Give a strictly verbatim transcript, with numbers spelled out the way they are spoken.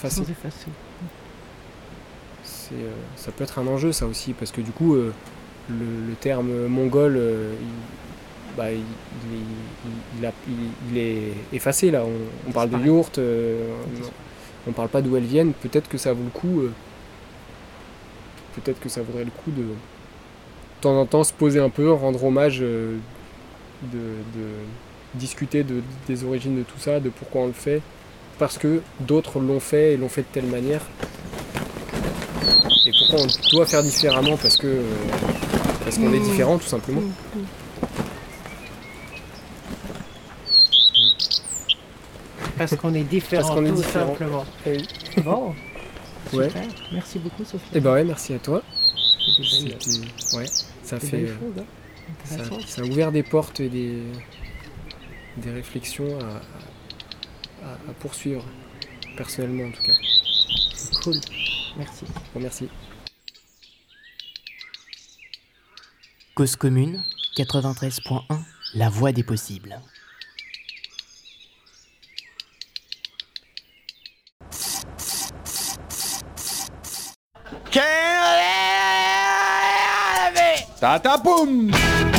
effacer. Sans effacer. C'est, euh, ça peut être un enjeu ça aussi, parce que du coup, euh, le, le terme mongol, euh, il, bah, il, il, il, il a, il, il est effacé là. On, on parle de yourtes, euh, on, on parle pas d'où elles viennent. Peut-être que ça vaut le coup, euh, peut-être que ça vaudrait le coup de, de temps en temps se poser un peu, rendre hommage, euh, de, de discuter de, des origines de tout ça, de pourquoi on le fait, parce que d'autres l'ont fait et l'ont fait de telle manière. Et pourquoi on doit faire différemment, parce que euh, parce qu'on mmh. est différent tout simplement. Mmh. Parce qu'on est différent, parce qu'on est tout différent. simplement. Et... Bon, super. Ouais. Merci beaucoup Sophie. Et bah ouais, merci à toi. C'était C'était... Ouais, ça des fait. Belles choses, hein. ça, ça a ouvert des portes et des des réflexions à, à, à poursuivre, personnellement en tout cas. Cool. Merci. Bon, merci. Cause commune, quatre-vingt-treize point un, la voix des possibles. Tata poum!